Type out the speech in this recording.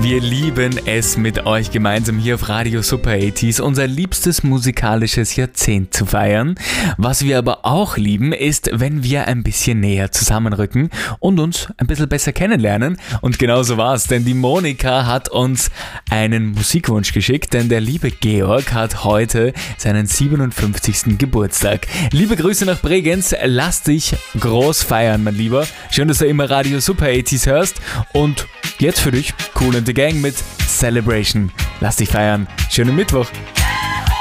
Wir lieben es, mit euch gemeinsam hier auf Radio Super 80s unser liebstes musikalisches Jahrzehnt zu feiern. Was wir aber auch lieben, ist, wenn wir ein bisschen näher zusammenrücken und uns ein bisschen besser kennenlernen. Und genau so war's, denn die Monika hat uns einen Musikwunsch geschickt, denn der liebe Georg hat heute seinen 57. Geburtstag. Liebe Grüße nach Bregenz, lass dich groß feiern, mein Lieber. Schön, dass du immer Radio Super 80s hörst und jetzt für dich Kool and the Gang mit Celebration. Lass dich feiern. Schönen Mittwoch.